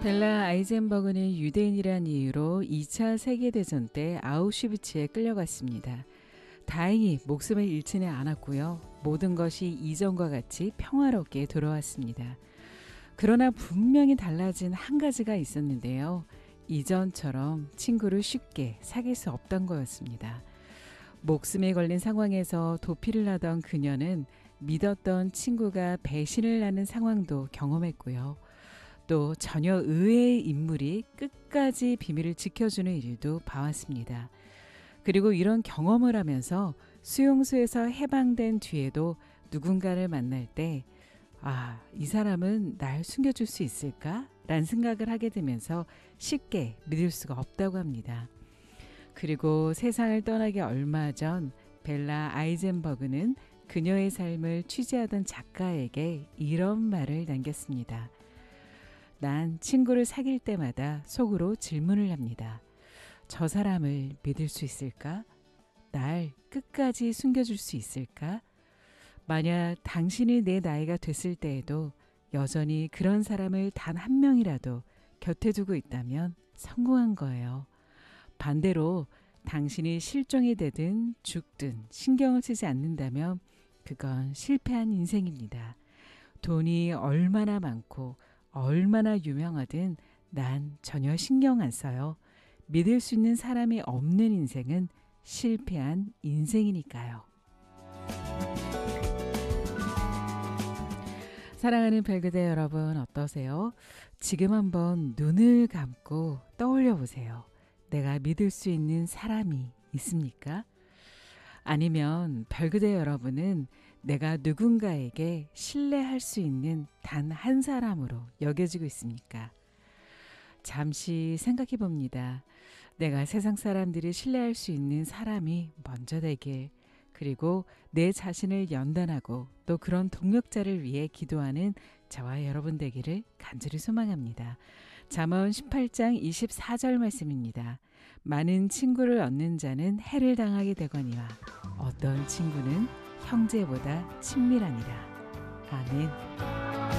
벨라 아이젠버그는 유대인이란 이유로 2차 세계대전 때 아우슈비츠에 끌려갔습니다. 다행히 목숨을 잃지는 않았고요. 모든 것이 이전과 같이 평화롭게 돌아왔습니다. 그러나 분명히 달라진 한 가지가 있었는데요. 이전처럼 친구를 쉽게 사귈 수 없던 거였습니다. 목숨에 걸린 상황에서 도피를 하던 그녀는 믿었던 친구가 배신을 하는 상황도 경험했고요. 또 전혀 의외의 인물이 끝까지 비밀을 지켜주는 일도 봐왔습니다. 그리고 이런 경험을 하면서 수용소에서 해방된 뒤에도 누군가를 만날 때 이 사람은 날 숨겨줄 수 있을까? 라는 생각을 하게 되면서 쉽게 믿을 수가 없다고 합니다. 그리고 세상을 떠나기 얼마 전 벨라 아이젠버그는 그녀의 삶을 취재하던 작가에게 이런 말을 남겼습니다. 난 친구를 사귈 때마다 속으로 질문을 합니다. 저 사람을 믿을 수 있을까? 날 끝까지 숨겨줄 수 있을까? 만약 당신이 내 나이가 됐을 때에도 여전히 그런 사람을 단 한 명이라도 곁에 두고 있다면 성공한 거예요. 반대로 당신이 실종이 되든 죽든 신경을 쓰지 않는다면 그건 실패한 인생입니다. 돈이 얼마나 많고 얼마나 유명하든 난 전혀 신경 안 써요. 믿을 수 있는 사람이 없는 인생은 실패한 인생이니까요. 사랑하는 별그대 여러분 어떠세요? 지금 한번 눈을 감고 떠올려 보세요. 내가 믿을 수 있는 사람이 있습니까? 아니면 별그대 여러분은 내가 누군가에게 신뢰할 수 있는 단 한 사람으로 여겨지고 있습니까? 잠시 생각해 봅니다. 내가 세상 사람들이 신뢰할 수 있는 사람이 먼저 되길, 그리고 내 자신을 연단하고 또 그런 동력자를 위해 기도하는 저와 여러분 되기를 간절히 소망합니다. 잠언 18장 24절 말씀입니다. 많은 친구를 얻는 자는 해를 당하게 되거니와 어떤 친구는 형제보다 친밀하니라. 아멘.